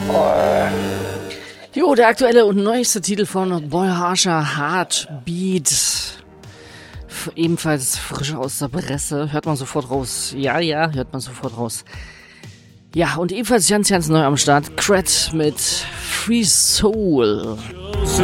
Jo, der aktuelle und neueste Titel von Boy Harsher, Heartbeat. Ebenfalls frisch aus der Presse. Hört man sofort raus. Ja, hört man sofort raus. Ja, und ebenfalls ganz neu am Start. Cred mit Free Soul.